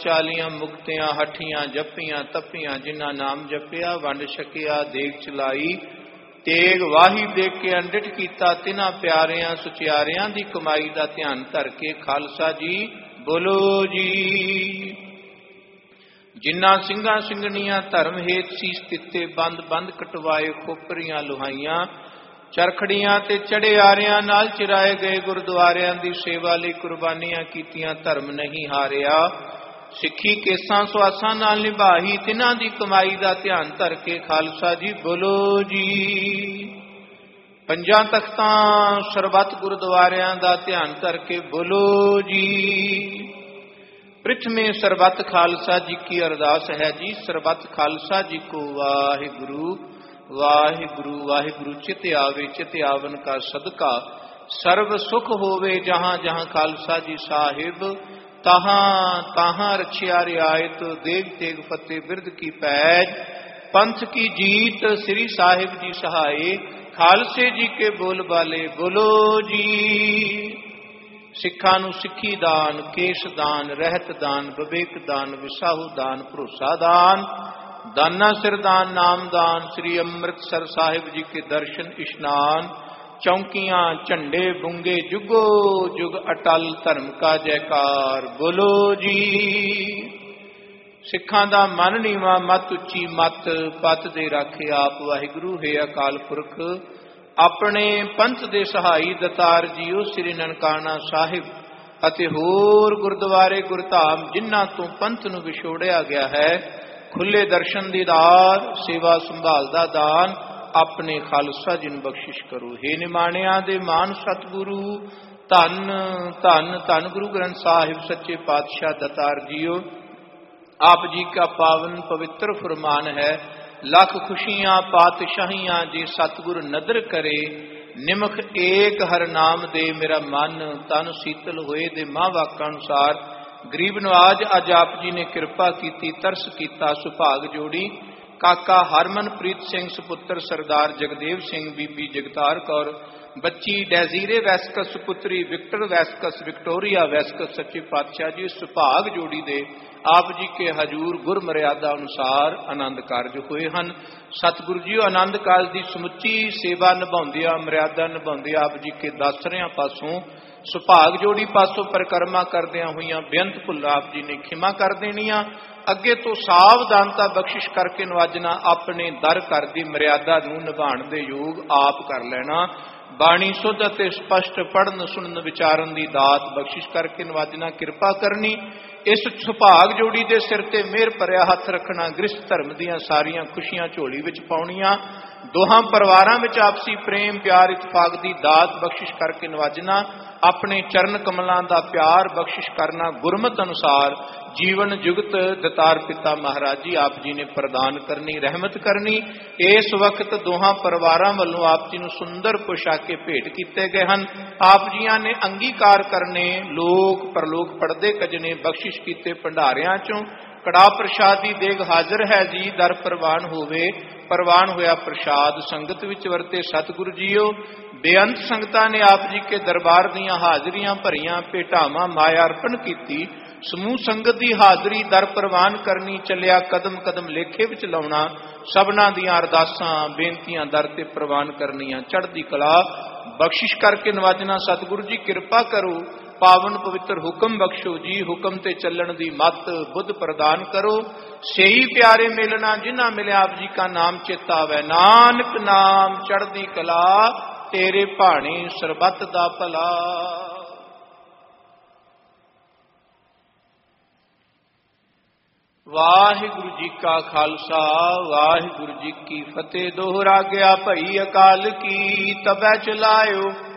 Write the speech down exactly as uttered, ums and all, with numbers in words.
ਚਾਲੀਆਂ ਮੁਕਤਿਆਂ ਹੱਠੀਆਂ ਜੱਪੀਆਂ ਤੱਪੀਆਂ, ਜਿਨ੍ਹਾਂ ਨਾਮ ਜਪਿਆ ਵੰਡ ਛਕਿਆ ਦੇਗ ਚਲਾਈ, ਤੇਗ ਵਾਹੀ ਦੇਖ ਕੇ ਅੰਡਿਠ ਕੀਤਾ, ਤਿਨਾਂ ਪਿਆਰਿਆਂ ਸੁਚਿਆਰਿਆਂ ਦੀ ਕਮਾਈ ਦਾ ਧਿਆਨ ਧਰ ਕੇ ਖਾਲਸਾ ਜੀ ਬੋਲੋ ਜੀ। ਜਿਨ੍ਹਾਂ ਸਿੰਘਾਂ ਸਿੰਘਣੀਆਂ ਧਰਮ ਹੇਤ ਸੀਸ ਦਿੱਤੇ, ਬੰਦ ਬੰਦ ਕਟਵਾਏ ਖੋਪਰੀਆਂ ਲੁਹਾਈਆਂ, ਚਰਖੜੀਆਂ ਤੇ ਚੜੇ ਆਰਿਆਂ ਨਾਲ ਚਿਰਾਏ ਗਏ ਗੁਰਦੁਆਰਿਆਂ ਦੀ ਸੇਵਾ ਲਈ ਕੁਰਬਾਨੀਆਂ ਕੀਤੀਆਂ, ਧਰਮ ਨਹੀਂ ਹਾਰਿਆ, ਸਿੱਖੀ ਕੇਸਾਂ ਸੁਆਸਾਂ ਨਾਲ ਨਿਭਾਈ, ਤਿਨਾਂ ਦੀ ਕਮਾਈ ਦਾ ਧਿਆਨ ਧਰ ਕੇ ਖਾਲਸਾ ਜੀ ਬੋਲੋ ਜੀ। ਪੰਜਾਂ ਤਖਤਾਂ ਸਰਬੱਤ ਗੁਰਦੁਆਰਿਆਂ ਦਾ ਧਿਆਨ ਧਰ ਕੇ ਬੋਲੋ ਜੀ। ਪ੍ਰਿਥਮੇ ਸਰਬੱਤ ਖਾਲਸਾ ਜੀ ਕੀ ਅਰਦਾਸ ਹੈ ਜੀ, ਸਰਬੱਤ ਖਾਲਸਾ ਜੀ ਕੋ ਵਾਹਿਗੁਰੂ ਵਾਹਿਗੁਰੂ ਵਾਹਿਗੁਰੂ। ਚਿਤ ਆਵੇ ਚਿਤ ਆਵਨ ਕਾ ਸਦਕਾ, ਸਰਬ ਸੁਖ ਹੋਵੇ ਜਹਾਂ ਜਹਾਂ ਖਾਲਸਾ ਜੀ ਸਾਹਿਬ, ਤਹਾਂ ਤਹਾਂ ਰਛਿਆ ਰਿਆਇਤ, ਦੇਗ ਤੇਗ ਫਤਿਹ ਬਿਰਦ ਕੀ ਪੈਜ, ਪੰਥ ਕੀ ਜੀਤ ਸ੍ਰੀ ਸਾਹਿਬ ਜੀ ਸਹਾਏ, ਖਾਲਸੇ ਜੀ ਕੇ ਬੋਲ ਬਾਲੇ ਬੋਲੋ ਜੀ। ਸਿੱਖਾਂ ਨੂੰ ਸਿੱਖੀ ਦਾਨ, ਕੇਸ਼ ਦਾਨ, ਰਹਿਤ ਦਾਨ, ਵਿਵੇਕ ਦਾਨ, ਵਿਸਾਹੂ ਦਾਨ, ਭਰੋਸਾ ਦਾਨ, ਦਾਨਾ ਸਿਰਦਾਨ, ਨਾਮਦਾਨ, ਸ੍ਰੀ ਅੰਮ੍ਰਿਤਸਰ ਸਾਹਿਬ ਜੀ ਕੇ ਦਰਸ਼ਨ ਇਸ਼ਨਾਨ, ਚੌਂਕੀਆਂ ਝੰਡੇ ਬੁੰਗੇ ਜੁਗੋ ਜੁਗ ਅਟਲ, ਧਰਮ ਕਾ ਜੈਕਾਰ ਬੋਲੋ ਜੀ। ਸਿੱਖਾਂ ਦਾ ਮਨ ਨੀਵਾਂ ਮਤ ਉੱਚੀ ਮਤ, ਪਤ ਦੇ ਰਾਖੇ ਆਪ ਵਾਹਿਗੁਰੂ ਹੈ ਅਕਾਲ ਪੁਰਖ, ਆਪਣੇ ਪੰਥ ਦੇ ਸਹਾਈ ਦਤਾਰ ਜੀਓ ਸ੍ਰੀ ਨਨਕਾਣਾ ਸਾਹਿਬ ਅਤੇ ਹੋਰ ਗੁਰਦੁਆਰੇ ਗੁਰਧਾਮ ਜਿਨ੍ਹਾਂ ਤੋਂ ਪੰਥ ਨੂੰ ਵਿਛੋੜਿਆ ਗਿਆ ਹੈ, ਖੁੱਲੇ ਦਰਸ਼ਨ ਦੀਦਾਰ, ਸੇਵਾ ਸੰਭਾਲ ਦਾ ਦਾਨ ਆਪਣੇ ਖਾਲਸਾ ਜੀ ਨੂੰ ਬਖਸ਼ਿਸ਼ ਕਰੋ। ਹੇ ਨਿਮਾਣਿਆਂ ਦੇ ਮਾਨ ਸਤਿਗੁਰੂ, ਧੰਨ ਧੰਨ ਧੰਨ ਗੁਰੂ ਗ੍ਰੰਥ ਸਾਹਿਬ ਸੱਚੇ ਪਾਤਸ਼ਾਹ ਦਤਾਰ ਜੀਓ, ਆਪ ਜੀ का पावन पवित्र फरमान है, लख खुशियां पातशाहियां जे सतगुर नदर करे, निमख एक हर नाम दे मेरा मन, तन शीतल होए दे मां वाक अनुसार, गरीब नवाज अज आप जी ने कृपा की, तरस किया सुभाग जोड़ी, काका हरमनप्रीत सिंह सुपुत्र सरदार जगदेव सिंह, बीबी जगतार कौर, बच्ची डैजीरे वैसकस, पुत्री विक्टर वैसकस, विक्टोरिया वैसकस, सच्चे पातशाह जी सुभाग जोड़ी दे आप जी के हजूर गुर मर्यादा अनुसार आनंद कारज होए हन। सतगुरु जी आनंद काल की समुची सेवा निभाउंदियां, मर्यादा निभाउंदियां आप जी के दासरियां पासों, सुभाग जोड़ी पासों परिक्रमा करदियां होइयां बेअंत भुल आप जी ने खिमा कर देनियां, अगे तो सावधानता बख्शिश करके नवाजना, अपने दर घर की मर्यादा नूं निभाण दे योग आप कर लेना, बाणी शुद्ध ते स्पष्ट पढ़न सुनन विचारन की दात बख्शिश करके नवाजना, कृपा करनी, इस सुभाग जोड़ी दे सिर ते मेहर भरिया हथ रखना, गृहस्थ धर्म दीयां सारियां खुशियां झोली विच पाउणियां, दोहां परिवारां विच आपसी प्रेम प्यार इतफाक दी दात बख्शिश करके नवाजना, अपने चरण कमलां दा प्यार बख्शिश करना, गुरमत अनुसार जीवन जुगत दतार पिता महाराज जी आप जी ने प्रदान करनी, रहमत करनी। इस वक्त दोहां परिवारां वल्लों आप जी नूं सुंदर पोशाके भेंट कीते गए हन, आप जियां ने अंगीकार करने, लोक परलोक पढ़दे कजने बख्शिश कीते भंडारियां चों कड़ा प्रसाद दी देग हाजिर है जी, दर प्रवान होवे, प्रवान होया प्रसाद संगत विच वरते सतगुरु जीओ, बेअंत संगतां ने आप जी के दरबार दीयां हाजरियां भरियां भेटावां माया अर्पण कीती, समूह संगत दी हाजरी दर प्रवान करनी, चलिया कदम कदम लेखे विच लाउणा, सबना दीयां अरदासां बेनतियां दर ते प्रवान करनियां, चढ़दी कला बख्शिश करके नवाजना, सतगुरु जी कृपा करो, पावन पवित्र हुक्म बख्शो जी, हुक्म ते चलन दी मत बुद्ध प्रदान करो, सही प्यारे मिलना जिन्ना मिले आप जी का नाम चेता आवे, नानक नाम चढ़दी कला, तेरे भाणी सरबत दा भला। वाहिगुरु जी का खालसा वाहिगुरु जी की फतेह। दोहरा गया भई अकाल की, तबै चलायो